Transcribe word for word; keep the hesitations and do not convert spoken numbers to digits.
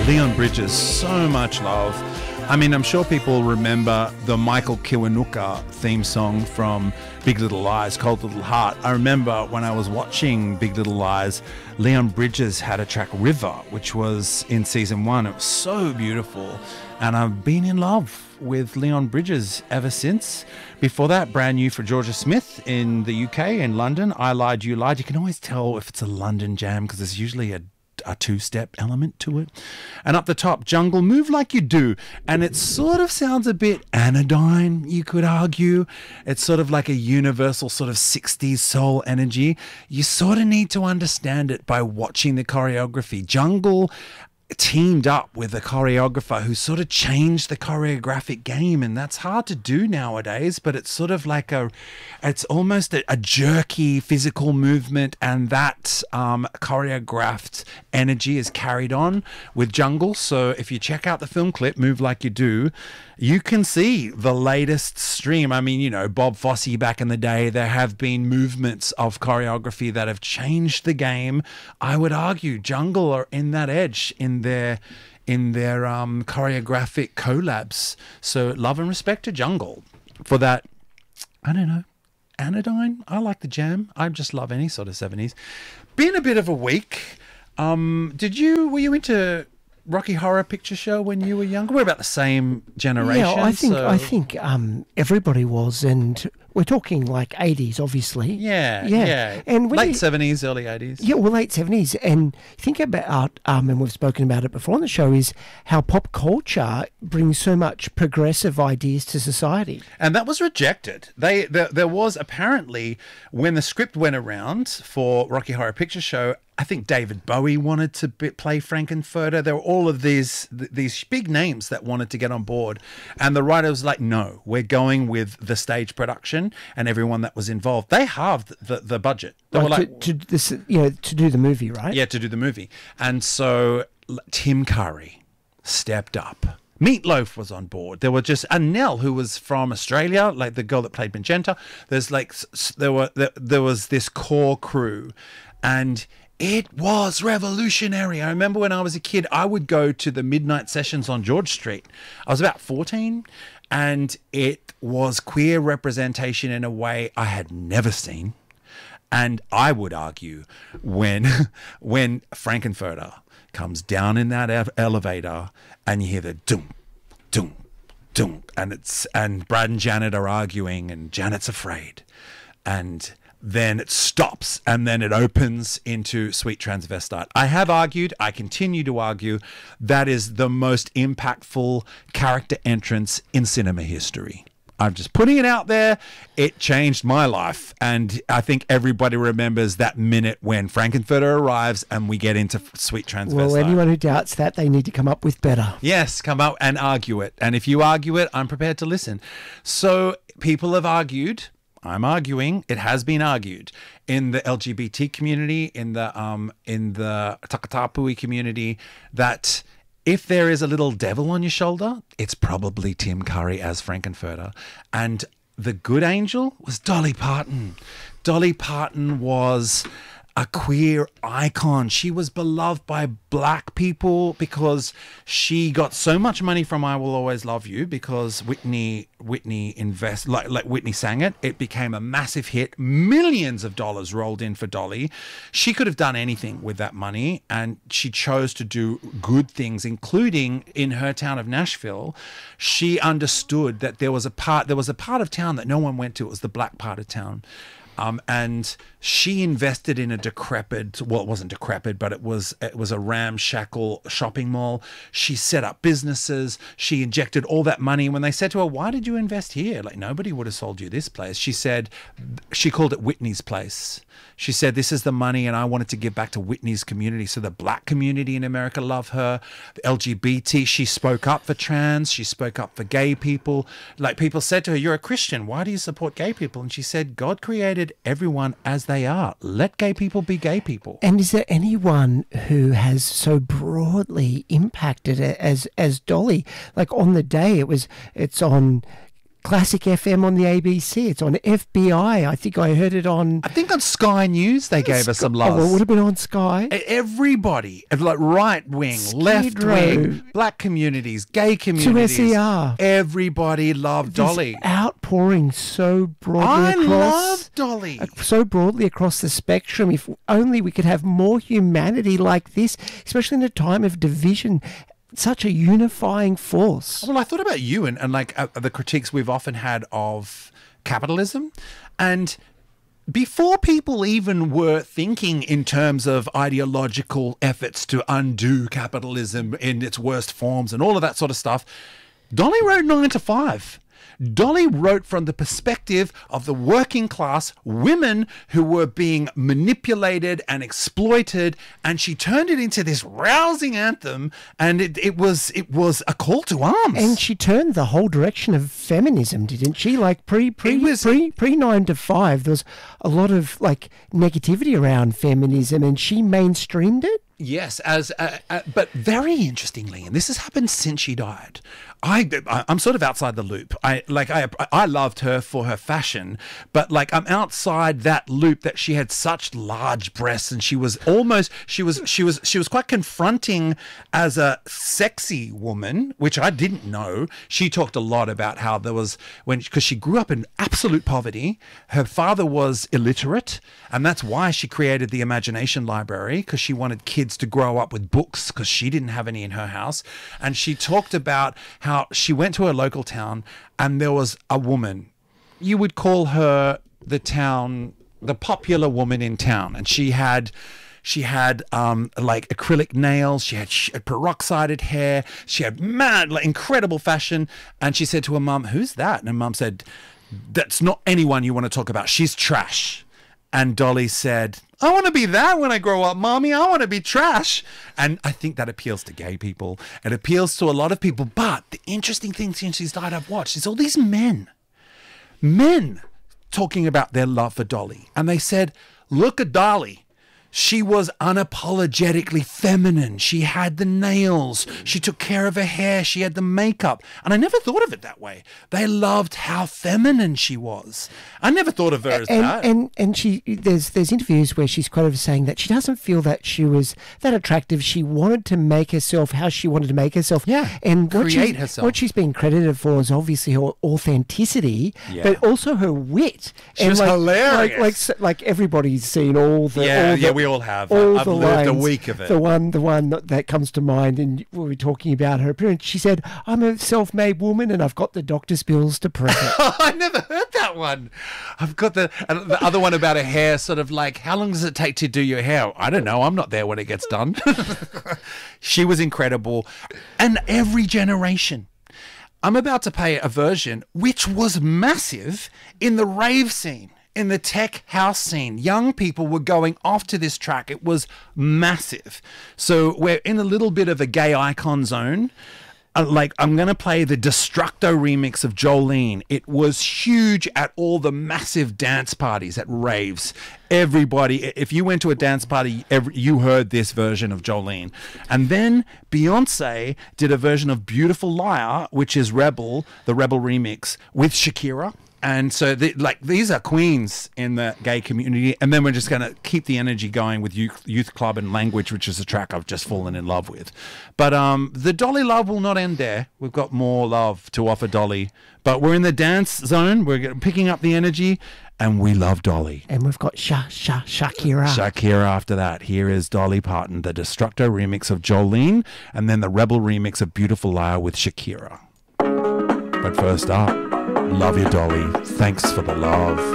Leon Bridges, so much love. I mean, I'm sure people remember the Michael Kiwanuka theme song from Big Little Lies, Cold Little Heart. I remember when I was watching Big Little Lies, Leon Bridges had a track, River, which was in season one. It was so beautiful. And I've been in love with Leon Bridges ever since. Before that, brand new for Georgia Smith in the U K, in London, I Lied, You Lied. You can always tell if it's a London jam because there's usually a a two-step element to it. And up the top, Jungle, Move Like You Do. And it sort of sounds a bit anodyne, you could argue. It's sort of like a universal sort of sixties soul energy. You sort of need to understand it by watching the choreography. Jungle teamed up with a choreographer who sort of changed the choreographic game, and that's hard to do nowadays, but it's sort of like a it's almost a, a jerky physical movement, and that um choreographed energy is carried on with Jungle. So if you check out the film clip Move Like You Do, you can see the latest stream. I mean, you know, Bob Fosse back in the day, there have been movements of choreography that have changed the game. I would argue Jungle are in that edge in their in their um, choreographic collabs. So love and respect to Jungle for that. I don't know, anodyne. I like the jam. I just love any sort of seventies. Been a bit of a week. Um, did you were you into Rocky Horror Picture Show when you were younger? We're about the same generation. Yeah, I think so. I think um, everybody was, and we're talking like eighties, obviously. Yeah, yeah, yeah. And when late you, seventies, early eighties. Yeah, well, late seventies, and think about, um, and we've spoken about it before on the show, is how pop culture brings so much progressive ideas to society. And that was rejected. They there, there was apparently, when the script went around for Rocky Horror Picture Show, I think David Bowie wanted to be, play Frankenfurter. There were all of these th- these big names that wanted to get on board. And the writer was like, no, we're going with the stage production and everyone that was involved. They halved the, the budget. They Like were like, to, to this, you know, to do the movie, right? yeah, to do the movie. And so Tim Curry stepped up. Meatloaf was on board. There were just and Nell, who was from Australia, like the girl that played Magenta. There's like there were there, there was this core crew, and it was revolutionary. I remember when I was a kid, I would go to the midnight sessions on George Street. I was about fourteen, and it was queer representation in a way I had never seen. And I would argue when when Frankenfurter comes down in that e- elevator and you hear the doom, doom, doom, and it's and Brad and Janet are arguing, and Janet's afraid, and then it stops, and then it opens into Sweet Transvestite. I have argued, I continue to argue, that is the most impactful character entrance in cinema history. I'm just putting it out there. It changed my life, and I think everybody remembers that minute when Frankenfurter arrives and we get into Sweet Transvestite. Well, anyone who doubts that, they need to come up with better. Yes, come out and argue it. And if you argue it, I'm prepared to listen. So people have argued, I'm arguing, it has been argued in the L G B T community, in the um, in the Takatapui community, that if there is a little devil on your shoulder, it's probably Tim Curry as Frankenfurter. And the good angel was Dolly Parton. Dolly Parton was a queer icon. She was beloved by black people because she got so much money from I Will Always Love You, because Whitney Whitney invest like like Whitney sang it. It became a massive hit. Millions of dollars rolled in for Dolly. She could have done anything with that money, and she chose to do good things, including in her town of Nashville. She understood that there was a part there was a part of town that no one went to. It was the black part of town. Um, and she invested in a decrepit, well, it wasn't decrepit, but it was it was a ramshackle shopping mall. She set up businesses. She injected all that money. When they said to her, why did you invest here? Like, nobody would have sold you this place. She said, she called it Whitney's place. She said, this is the money, and I wanted to give back to Whitney's community. So the black community in America love her. The L G B T, she spoke up for trans. She spoke up for gay people. Like, people said to her, you're a Christian. Why do you support gay people? And she said, God created everyone as they are. Let gay people be gay people. And is there anyone who has so broadly impacted it as as Dolly? Like, on the day, it was it's on Classic F M on the A B C. It's on F B I. I think I heard it on... I think on Sky News they gave us some love. Oh, well, it would have been on Sky. Everybody, like right wing, left wing, black communities, gay communities. To S E R. Everybody loved Dolly. This outpouring so broadly I across... love Dolly. So broadly across the spectrum. If only we could have more humanity like this, especially in a time of division. Such a unifying force. Well, I thought about you and, and like uh, the critiques we've often had of capitalism. And before people even were thinking in terms of ideological efforts to undo capitalism in its worst forms and all of that sort of stuff, Dolly wrote Nine to Five. Dolly wrote from the perspective of the working class women who were being manipulated and exploited, and she turned it into this rousing anthem, and it, it was it was a call to arms. And she turned the whole direction of feminism, didn't she? Like pre pre was, pre pre nine to five, there was a lot of like negativity around feminism, and she mainstreamed it. Yes, as uh, uh, but very interestingly, and this has happened since she died. I I'm sort of outside the loop. I like I I loved her for her fashion, but like I'm outside that loop that she had such large breasts and she was almost she was she was she was quite confronting as a sexy woman, which I didn't know. She talked a lot about how there was when because she grew up in absolute poverty. Her father was illiterate, and that's why she created the Imagination Library, because she wanted kids to grow up with books because she didn't have any in her house. And she talked about how she went to a local town and there was a woman, you would call her the town, the popular woman in town. And she had, she had um, like acrylic nails. She had, she had peroxided hair. She had mad, like incredible fashion. And she said to her mum, "Who's that?" And her mum said, "That's not anyone you want to talk about. She's trash." And Dolly said, "I want to be that when I grow up, Mommy. I want to be trash." And I think that appeals to gay people. It appeals to a lot of people. But the interesting thing since she's died I've watched is all these men, men talking about their love for Dolly. And they said, look at Dolly. She was unapologetically feminine. She had the nails. She took care of her hair. She had the makeup. And I never thought of it that way. They loved how feminine she was. I never thought of her as and, that. And and she there's there's interviews where she's quoted as saying that she doesn't feel that she was that attractive. She wanted to make herself how she wanted to make herself. Yeah, and what create she's, herself. What she's been credited for is obviously her authenticity, Yeah. but also her wit. She and was like, hilarious. Like, like like everybody's seen all the Yeah, all yeah, the, we all have. all I've the lived a lines. week of it. The one the one that, that comes to mind, and we were talking about her appearance. She said, "I'm a self-made woman, and I've got the doctor's bills to prove it." I never heard that one. I've got the and the other one about her hair, sort of like, how long does it take to do your hair? I don't know. I'm not there when it gets done. She was incredible. And every generation. I'm about to play a version which was massive in the rave scene, in the tech house scene. Young people were going off to this track. It was massive. So we're in a little bit of a gay icon zone. Uh, like, I'm going to play the Destructo remix of Jolene. It was huge at all the massive dance parties, at raves. Everybody, if you went to a dance party, every, you heard this version of Jolene. And then Beyonce did a version of Beautiful Liar, which is Rebel, the Rebel remix, with Shakira. And so, the, like, these are queens in the gay community. And then we're just going to keep the energy going with Youth, Youth Club and Language, which is a track I've just fallen in love with. But um, the Dolly love will not end there. We've got more love to offer Dolly. But we're in the dance zone. We're picking up the energy. And we love Dolly. And we've got Sha Sha Shakira. Shakira after that. Here is Dolly Parton, the Destructo remix of Jolene. And then the Rebel remix of Beautiful Liar with Shakira. But first up, love you, Dolly. Thanks for the love.